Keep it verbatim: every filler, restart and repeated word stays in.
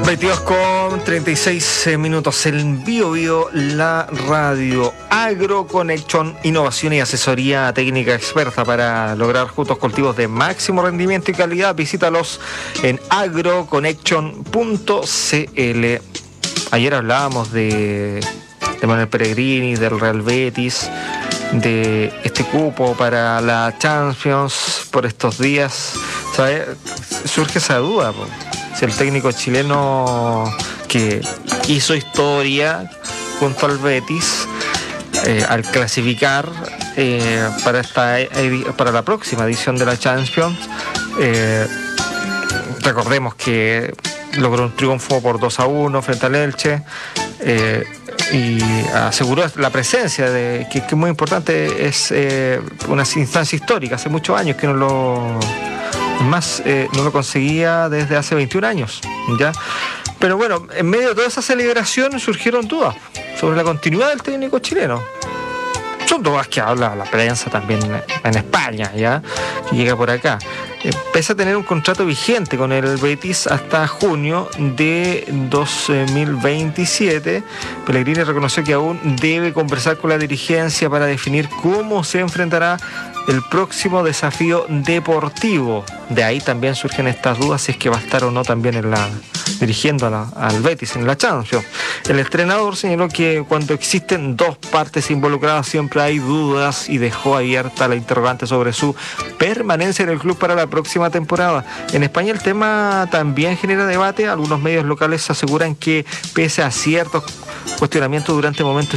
veintidós con treinta y seis minutos. El Bio Bio, la radio AgroConnection, innovación y asesoría técnica experta para lograr juntos cultivos de máximo rendimiento y calidad. Visítalos en agroconnection punto c l. Ayer hablábamos de, de Manuel Pellegrini, del Real Betis, de este cupo para la Champions por estos días. ¿Sabe? Surge esa duda, po. Si el técnico chileno que hizo historia junto al Betis eh, al clasificar eh, para esta para la próxima edición de la Champions, eh, recordemos que logró un triunfo por dos a uno frente al Elche, eh, y aseguró la presencia de que, que es muy importante, es eh, una instancia histórica. Hace muchos años que no lo más eh, no lo conseguía desde hace veintiún años, ¿ya? Pero bueno, en medio de toda esa celebración surgieron dudas sobre la continuidad del técnico chileno. Son dudas que habla la prensa también en España, ¿ya? Que llega por acá. Eh, pese a tener un contrato vigente con el Betis hasta junio de dos mil veintisiete, Pellegrini reconoció que aún debe conversar con la dirigencia para definir cómo se enfrentará el próximo desafío deportivo. De ahí también surgen estas dudas si es que va a estar o no también en la, dirigiendo a la, al Betis en la Champions. El entrenador señaló que cuando existen dos partes involucradas siempre hay dudas y dejó abierta la interrogante sobre su permanencia en el club para la próxima temporada. En España el tema también genera debate. Algunos medios locales aseguran que pese a ciertos cuestionamientos durante momentos